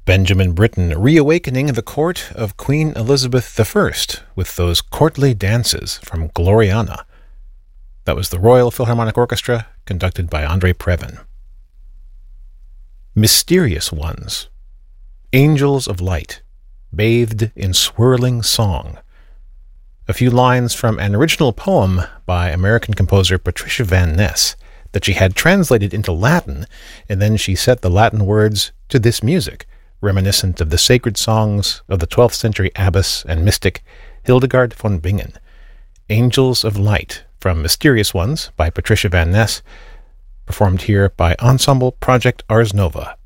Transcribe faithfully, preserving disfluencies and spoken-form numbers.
Benjamin Britten reawakening the court of Queen Elizabeth the First with those courtly dances from Gloriana. That was the Royal Philharmonic Orchestra, conducted by Andrei Previn. Mysterious Ones. Angels of Light, bathed in swirling song. A few lines from an original poem by American composer Patricia Van Ness that she had translated into Latin, and then she set the Latin words to this music, reminiscent of the sacred songs of the twelfth century abbess and mystic Hildegard von Bingen. Angels of Light from Mysterious Ones by Patricia Van Ness, performed here by Ensemble Project Ars Nova.